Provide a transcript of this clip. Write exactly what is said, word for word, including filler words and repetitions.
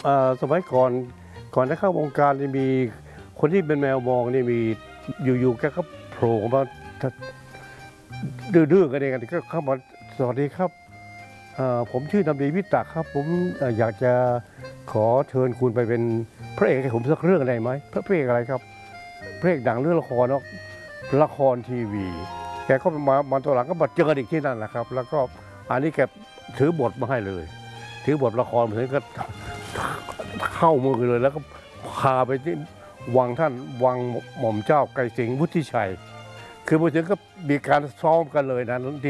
สมัยก่อนก่อนจะเข้าวงการนี่มีคนที่เป็นแมวมองนี่มีอยู่ๆแกก็โผล่มาดื้อๆกันเองก็เข้ามาสวัสดีครับผมชื่อดำรีวิตะครับผมอยากจะขอเชิญคุณไปเป็นพระเอกให้ผมสักเรื่องได้ไหมพระเอกอะไรครับพระเอกดังเรื่องละครเนาะละครทีวีแกก็มามาตัวหลังก็มาเจออีกที่นั่นแหละครับแล้วก็อันนี้แกถือบทมาให้เลยถือบทละครเหมือนก็เข้ามือเลยแล้วก็พาไปที่วังท่านวังหม่อมเจ้าไกรสิงห์วุฒิชัยคือมาถึงก็มีการซ้อมกันเลยนะ